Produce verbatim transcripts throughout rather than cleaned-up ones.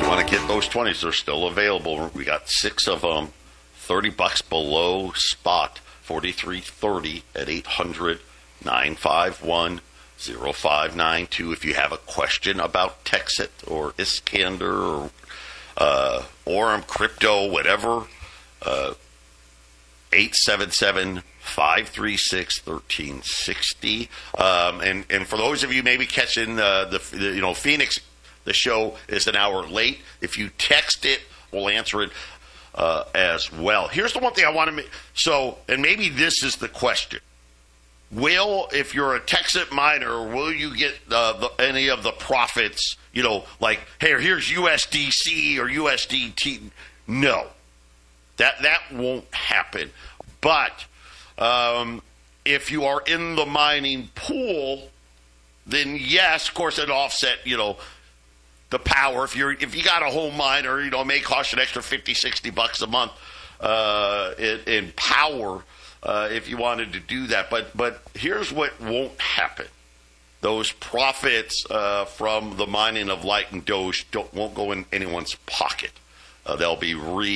want to get those twenties, they're still available. We got six of them, thirty bucks below spot, forty-three thirty at eight hundred, nine five one, zero five nine two. If you have a question about Texit or Iskander or uh, Orem, crypto, whatever, uh, eight seven seven, five three six, one three six zero. Um, and, and for those of you maybe catching uh, the, the, you know, Phoenix, the show is an hour late. If you text it, we'll answer it uh, as well. Here's the one thing I want to make. So, and maybe this is the question. Will, if you're a Texit miner, will you get uh, the, any of the profits, you know, like, hey, here's U S D C or U S D T? No. That, that won't happen. But um, if you are in the mining pool, then yes, of course, it offset, you know, the power. If you're if you got a home miner, you know, it may cost you an extra fifty, sixty bucks a month uh, in, in power uh, if you wanted to do that. But but here's what won't happen. Those profits uh, from the mining of Light and Doge don't, won't go in anyone's pocket. Uh, they'll be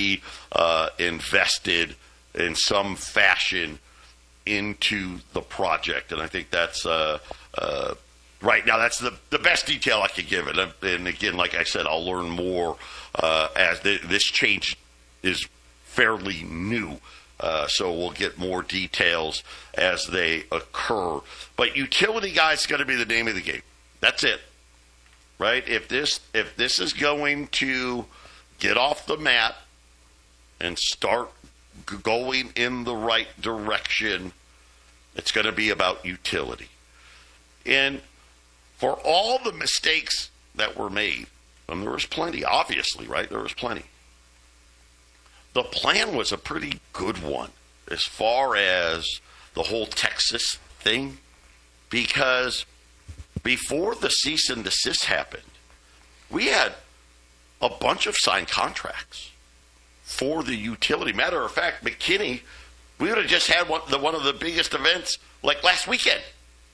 reinvested uh, in some fashion into the project. And I think that's uh, uh, right now, that's the, the best detail I could give it. And again, like I said, I'll learn more uh, as the, this change is fairly new. Uh, so we'll get more details as they occur. But utility, guys, is going to be the name of the game. That's it, right? If this if this is going to get off the mat and start g- going in the right direction, it's going to be about utility. And for all the mistakes that were made, and there was plenty, obviously, right? There was plenty. The plan was a pretty good one as far as the whole Texas thing, because before the cease and desist happened, we had a bunch of signed contracts for the utility. Matter of fact, McKinney, we would have just had one, the, one of the biggest events like last weekend.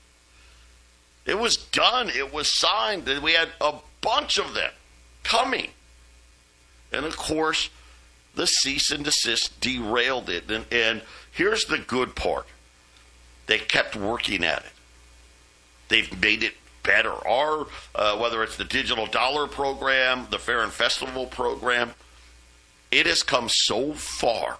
It was done. It was signed. And we had a bunch of them coming. And, of course, the cease and desist derailed it. And, and here's the good part. They kept working at it. They've made it better. Our, uh, whether it's the Digital Dollar program, the Fair and Festival program, it has come so far.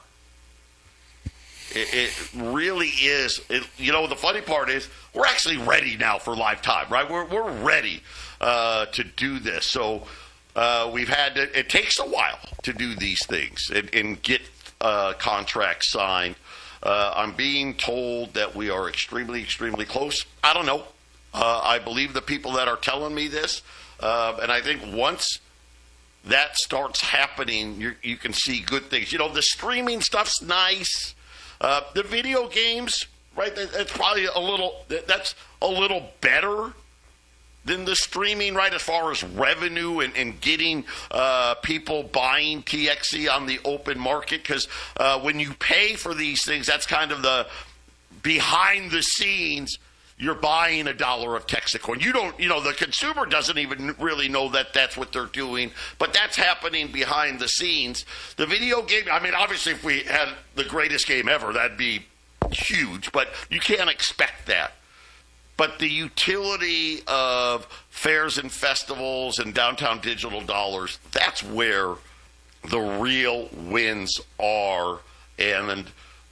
It, it really is. It, you know, the funny part is we're actually ready now for live time, right? We're we're ready uh, to do this. So uh, we've had to, it takes a while to do these things and, and get uh, contracts signed. Uh, I'm being told that we are extremely, extremely close. I don't know. Uh, I believe the people that are telling me this, uh, and I think once that starts happening, you you can see good things. You know, the streaming stuff's nice. Uh, the video games, right? That, that's probably a little. That's a little better than the streaming, right? As far as revenue and, and getting uh, people buying T X C on the open market, because uh, when you pay for these things, that's kind of the behind the scenes. You're buying a dollar of Texacoin. You don't, you know, the consumer doesn't even really know that that's what they're doing, but that's happening behind the scenes. The video game, I mean, obviously if we had the greatest game ever, that'd be huge, but you can't expect that. But the utility of fairs and festivals and downtown digital dollars, that's where the real wins are, and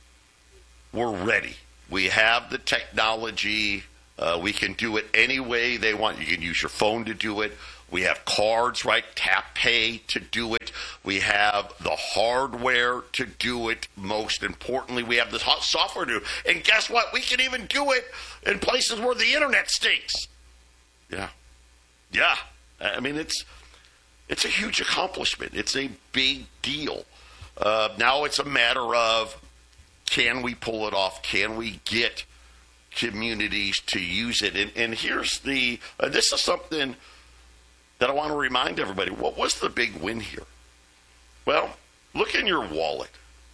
we're ready. We have the technology. Uh, we can do it any way they want. You can use your phone to do it. We have cards, right? Tap Pay to do it. We have the hardware to do it. Most importantly, we have the software to do it. And guess what? We can even do it in places where the internet stinks. Yeah. Yeah. I mean, it's it's a huge accomplishment. It's a big deal. Uh, now it's a matter of, can we pull it off? Can we get communities to use it? And, and here's the, uh, this is something that I want to remind everybody. What was the big win here? Well, look in your wallet.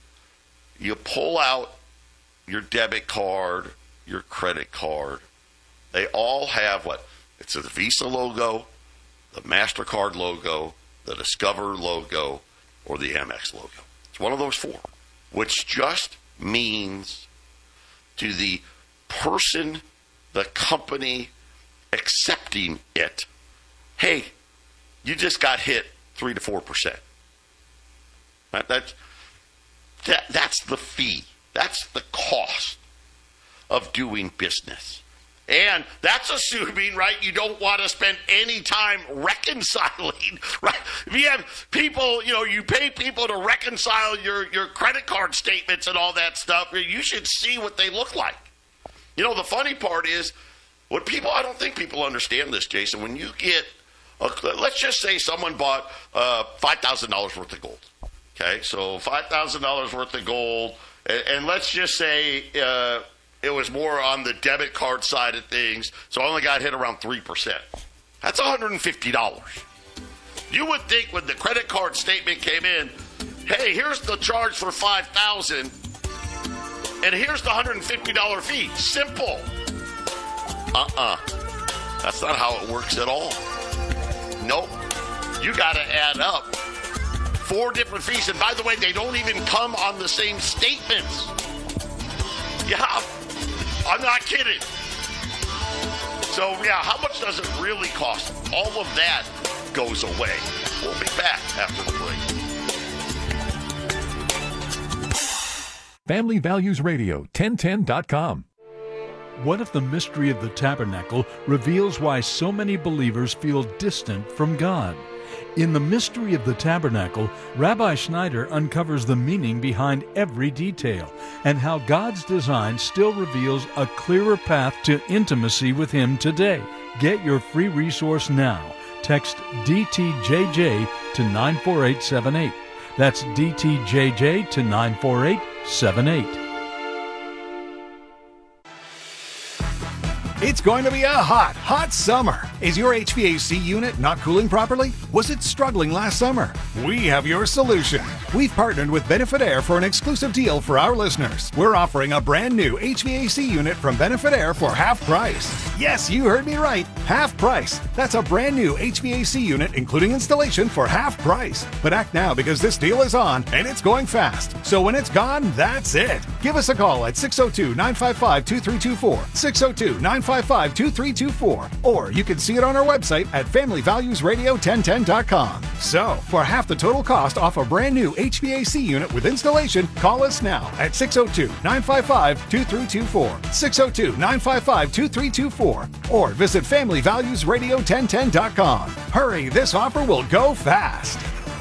You pull out your debit card, your credit card. They all have what? It's the Visa logo, the MasterCard logo, the Discover logo, or the Amex logo. It's one of those four, which just means to the person, the company accepting it, hey, you just got hit three to four percent. That, that's, that, that's the fee. That's the cost of doing business. And that's assuming, right, you don't want to spend any time reconciling, right? If you have people, you know, you pay people to reconcile your, your credit card statements and all that stuff, you should see what they look like. You know, the funny part is, what people, I don't think people understand this, Jason. When you get, a, let's just say someone bought uh, five thousand dollars worth of gold. Okay, so five thousand dollars worth of gold, and, and let's just say uh, it was more on the debit card side of things, so I only got hit around three percent. That's one hundred fifty dollars. You would think when the credit card statement came in, hey, here's the charge for five thousand dollars, and here's the one hundred fifty dollars fee. Simple. Uh-uh. That's not how it works at all. Nope. You got to add up four different fees. And by the way, they don't even come on the same statements. Yeah, I'm not kidding. So, yeah, how much does it really cost? All of that goes away. We'll be back after the break. Family Values Radio, ten ten dot com. What if the mystery of the tabernacle reveals why so many believers feel distant from God? In The Mystery of the Tabernacle, Rabbi Schneider uncovers the meaning behind every detail and how God's design still reveals a clearer path to intimacy with Him today. Get your free resource now. Text D T J J to nine four eight seven eight. That's D T J J to nine four eight seven eight. It's going to be a hot, hot summer. Is your H V A C unit not cooling properly? Was it struggling last summer? We have your solution. We've partnered with Benefit Air for an exclusive deal for our listeners. We're offering a brand new H V A C unit from Benefit Air for half price. Yes, you heard me right. Half price. That's a brand new H V A C unit, including installation, for half price. But act now because this deal is on and it's going fast. So when it's gone, that's it. Give us a call at six oh two, nine five five, two three two four, six oh two, nine five five, two three two four, or you can see it on our website at family values radio ten ten dot com. So, for half the total cost off a brand new H V A C unit with installation, call us now at six oh two, nine five five, two three two four, six oh two, nine five five, two three two four, or visit family values radio ten ten dot com. Hurry, this offer will go fast.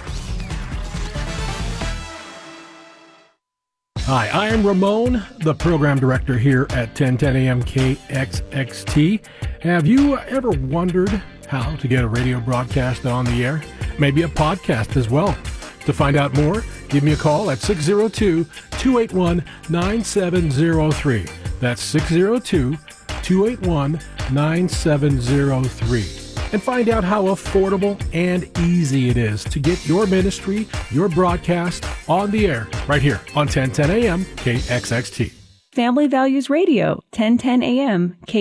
Hi, I am Ramon, the program director here at ten ten A M K X X T. Have you ever wondered how to get a radio broadcast on the air? Maybe a podcast as well. To find out more, give me a call at six oh two, two eight one, nine seven oh three. That's six oh two, two eight one, nine seven oh three. And find out how affordable and easy it is to get your ministry, your broadcast on the air right here on ten ten A M K X X T. Family Values Radio, ten ten A M K